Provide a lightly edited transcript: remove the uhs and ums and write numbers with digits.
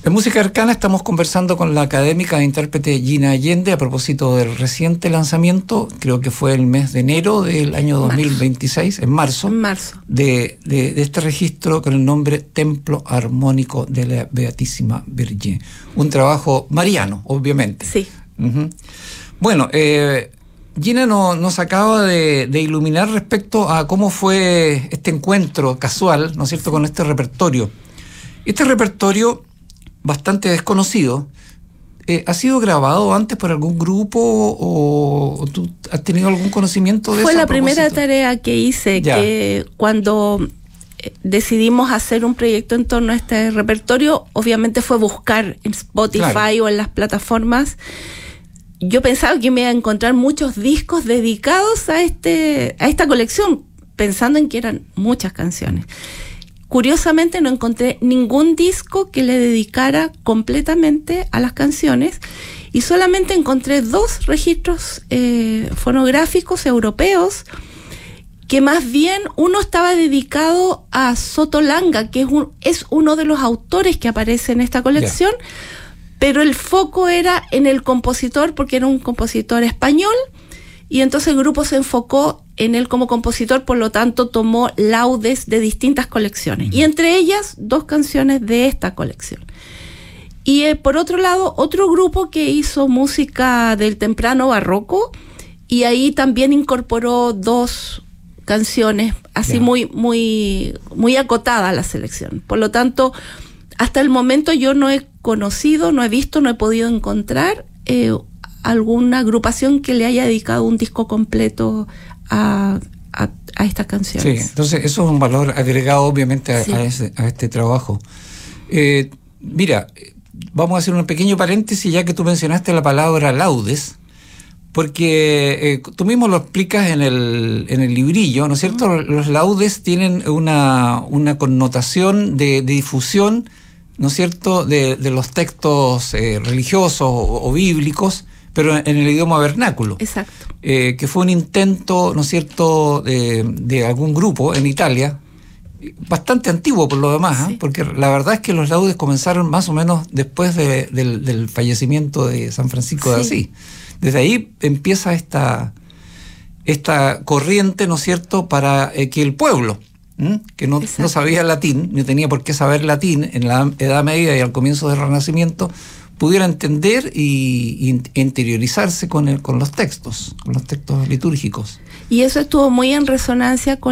En Música Arcana estamos conversando con la académica e intérprete Gina Allende a propósito del reciente lanzamiento, creo que fue el mes de enero del año 2026, en marzo. De este registro con el nombre Templo Armónico de la Beatísima Virgen. Un trabajo mariano, obviamente. Sí. Bueno, Gina nos acaba de iluminar respecto a cómo fue este encuentro casual, ¿no es cierto?, con este repertorio. Este repertorio, bastante desconocido, ¿ha sido grabado antes por algún grupo o tú has tenido algún conocimiento de eso? Fue la primera tarea que hice, que cuando decidimos hacer un proyecto en torno a este repertorio, obviamente fue buscar en Spotify o en las plataformas. Yo pensaba que me iba a encontrar muchos discos dedicados a esta colección, pensando en que eran muchas canciones. Curiosamente no encontré ningún disco que le dedicara completamente a las canciones y solamente encontré 2 registros fonográficos europeos, que más bien uno estaba dedicado a Sotolanga, que es uno de los autores que aparece en esta colección, pero el foco era en el compositor porque era un compositor español y entonces el grupo se enfocó en él como compositor, por lo tanto tomó laudes de distintas colecciones y entre ellas 2 canciones de esta colección. Y por otro lado, otro grupo que hizo música del temprano barroco y ahí también incorporó 2 canciones así muy acotada a la selección. Por lo tanto, hasta el momento yo no he conocido, no he visto, no he podido encontrar alguna agrupación que le haya dedicado un disco completo a estas canciones. Sí, entonces eso es un valor agregado obviamente a este trabajo. Mira, vamos a hacer un pequeño paréntesis ya que tú mencionaste la palabra laudes, porque tú mismo lo explicas en el librillo, ¿no es cierto? Los laudes tienen una connotación de difusión, ¿no es cierto?, de los textos religiosos o bíblicos, pero en el idioma vernáculo. Exacto. Que fue un intento, ¿no es cierto?, de algún grupo en Italia, bastante antiguo por lo demás, porque la verdad es que los laudes comenzaron más o menos después del fallecimiento de San Francisco de Asís. Desde ahí empieza esta corriente, ¿no es cierto?, para que el pueblo, que no sabía latín, ni tenía por qué saber latín en la Edad Media y al comienzo del Renacimiento, pudiera entender y interiorizarse con los textos litúrgicos. Y eso estuvo muy en resonancia con